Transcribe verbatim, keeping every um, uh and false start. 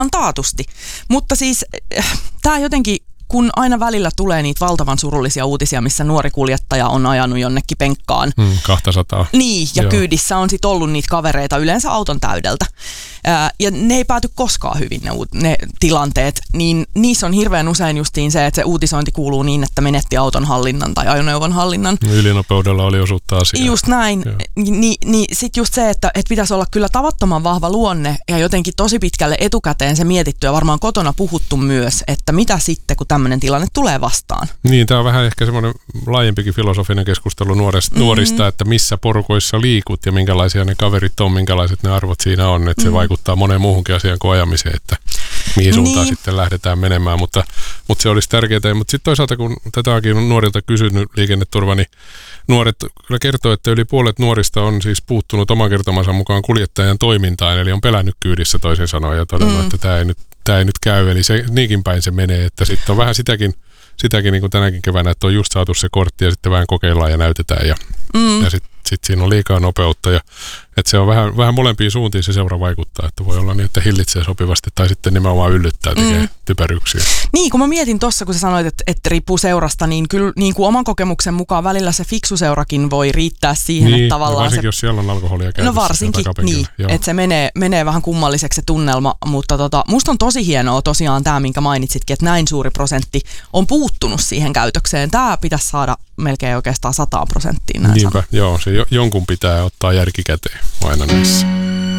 taatusti. Mutta siis äh, tämä jotenkin, kun aina välillä tulee niitä valtavan surullisia uutisia, missä nuori kuljettaja on ajanut jonnekin penkkaan. Mm, kaksisataa. Niin, ja Joo. kyydissä on sitten ollut niitä kavereita yleensä auton täydeltä. Ää, ja ne ei pääty koskaan hyvin ne, ne tilanteet, niin niissä on hirveän usein justiin se, että se uutisointi kuuluu niin, että menetti auton hallinnan tai ajoneuvon hallinnan. Ylinopeudella oli osuutta asiaa. Just näin. Ni, niin sitten just se, että et pitäisi olla kyllä tavattoman vahva luonne ja jotenkin tosi pitkälle etukäteen se mietitty ja varmaan kotona puhuttu myös, että mitä sitten, kun tämmöinen tilanne tulee vastaan. Niin, tämä on vähän ehkä semmoinen laajempikin filosofinen keskustelu nuorista, mm-hmm. nuorista, että missä porukoissa liikut ja minkälaisia ne kaverit on, minkälaiset ne arvot siinä on, että se mm-hmm. vaikuttaa moneen muuhunkin asiaan kuin ajamiseen, että mihin suuntaan niin. sitten lähdetään menemään, mutta, mutta se olisi tärkeää. Mutta sitten toisaalta, kun tätäkin on nuorilta kysynyt liikenneturva, niin nuoret kyllä kertoo, että yli puolet nuorista on siis puuttunut oman kertomansa mukaan kuljettajan toimintaan, eli on pelännyt kyydissä toisin sanoen ja todennut, mm. että tämä ei nyt Tämä ei nyt käy, eli se, niinkin päin se menee, että sitten on vähän sitäkin, sitäkin niin kuin tänäkin keväänä, että on just saatu se kortti ja sitten vähän kokeillaan ja näytetään ja, mm. ja sitten sit siinä on liikaa nopeutta ja että se on vähän, vähän molempiin suuntiin se seura vaikuttaa, että voi olla niin, että hillitsee sopivasti tai sitten nimenomaan yllyttää, tekee mm. typeryksiä. Niin, kun mä mietin tuossa, kun sä sanoit, että, että riippuu seurasta, niin kyllä niin kuin oman kokemuksen mukaan välillä se fiksu seurakin voi riittää siihen, niin, että tavallaan varsinkin se, jos siellä on alkoholia käytössä. No varsinkin, niin, että se menee, menee vähän kummalliseksi se tunnelma, mutta tota, musta on tosi hienoa tosiaan tämä, minkä mainitsitkin, että näin suuri prosentti on puuttunut siihen käytökseen. Tämä pitäisi saada melkein oikeastaan sata prosenttiin näin Niinpä, sanoa. joo, se jo, jonkun pitää ottaa järki käteen aina näissä.